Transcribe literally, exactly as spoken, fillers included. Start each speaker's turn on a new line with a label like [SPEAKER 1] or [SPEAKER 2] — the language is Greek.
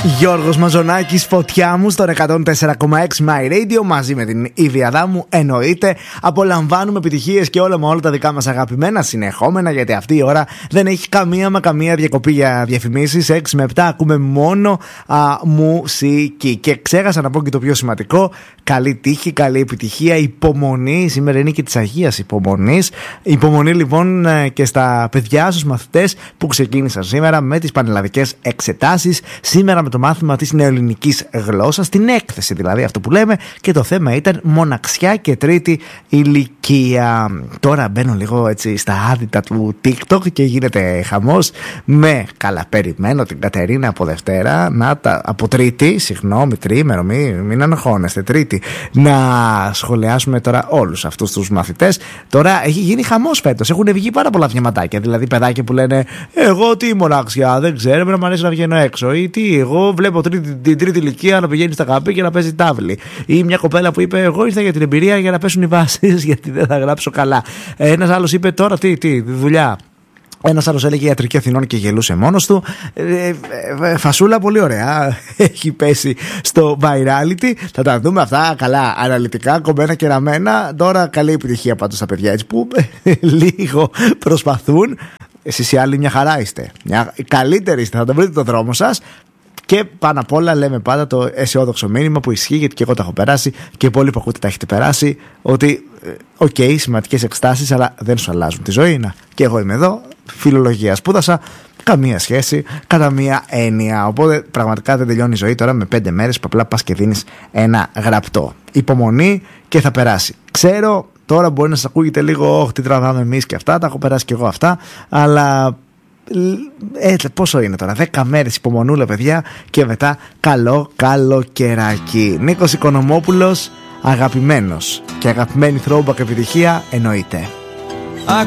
[SPEAKER 1] Γιώργος Μαζονάκης, φωτιά μου στον εκατόν τέσσερα κόμμα έξι My Radio μαζί με την Ήβη Αδάμου. Εννοείται, απολαμβάνουμε επιτυχίες και όλα με όλα τα δικά μας αγαπημένα συνεχόμενα, γιατί αυτή η ώρα δεν έχει καμία μα καμία διακοπή για διαφημίσεις. έξι με επτά ακούμε μόνο α, μουσική. Και ξέχασα να πω και το πιο σημαντικό: καλή τύχη, καλή επιτυχία, υπομονή. Σήμερα είναι και της Αγίας Υπομονής. Υπομονή λοιπόν και στα παιδιά, στους μαθητές που ξεκίνησαν σήμερα με τις πανελλαδικές εξετάσεις. Σήμερα με το μάθημα της νεοελληνικής γλώσσας, την έκθεση δηλαδή, αυτό που λέμε, και το θέμα ήταν μοναξιά και τρίτη ηλικία. Τώρα μπαίνω λίγο έτσι στα άδυτα του TikTok και γίνεται χαμός με, καλά, περιμένω την Κατερίνα από Δευτέρα, να τα, από Τρίτη, συγγνώμη, τρίμερο, μην, μην ανοχώνεστε, Τρίτη, να σχολιάσουμε τώρα όλους αυτούς τους μαθητές. Τώρα έχει γίνει χαμός φέτος, έχουν βγει πάρα πολλά διαματάκια, δηλαδή παιδάκια που λένε εγώ τι μοναξιά, δεν ξέρω, να μου αρέσει να βγαίνω έξω, ή τι, εγώ βλέπω τρίτη, την τρίτη ηλικία να πηγαίνει στα καπί και να παίζει τάβλη. Ή μια κοπέλα που είπε: εγώ ήρθα για την εμπειρία για να πέσουν οι βάσεις, γιατί δεν θα γράψω καλά. Ένας άλλος είπε: τώρα τι, τι, δουλειά. Ένας άλλος έλεγε ιατρική Αθηνών και γελούσε μόνος του. Ε, ε, φασούλα πολύ ωραία. Έχει πέσει στο virality. Θα τα δούμε αυτά καλά, αναλυτικά, κομμένα και ραμμένα. Τώρα καλή επιτυχία πάντως στα παιδιά έτσι που λίγο προσπαθούν. Εσείς οι άλλοι μια χαρά είστε. Μια... καλύτεροι είστε, θα το βρείτε το δρόμο σας. Και πάνω απ' όλα λέμε πάντα το αισιόδοξο μήνυμα που ισχύει, γιατί και εγώ τα έχω περάσει και πολλοί που ακούτε τα έχετε περάσει. Ότι, οκ, okay, σημαντικές εξτάσεις, αλλά δεν σου αλλάζουν τη ζωή. Να. Και εγώ είμαι εδώ, φιλολογία σπούδασα, καμία σχέση, κατά μία έννοια. Οπότε πραγματικά δεν τελειώνει η ζωή τώρα με πέντε μέρες που απλά πας και δίνεις ένα γραπτό. Υπομονή και θα περάσει. Ξέρω, τώρα μπορεί να σας ακούγεται λίγο, όχι, τι τραβάμε εμείς και αυτά, τα έχω περάσει και εγώ αυτά, αλλά. Ε, πόσο είναι τώρα, δέκα μέρες υπομονούλα παιδιά και μετά καλό καλοκαιράκι. Νίκος Οικονομόπουλος, αγαπημένος και αγαπημένη throwback επιτυχία εννοείται.